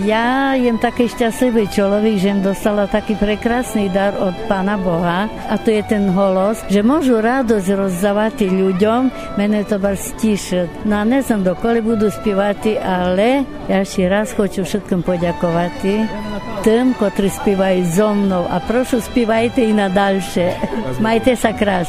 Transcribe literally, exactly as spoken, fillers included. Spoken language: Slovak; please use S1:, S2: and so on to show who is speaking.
S1: Ja jem taký šťastlivý človek, že som dostala taký prekrásny dar od Pána Boha a to je ten holos, že môžu radosť rozdávať ľuďom, mene to bar stíšať. No a ne znam dokoli budu spívati, ale ja ešte raz хочу všetkým poďakovať tým, ktorí spívajú so mnou a prošu spívajte i na ďalšie. Majte sa krásne.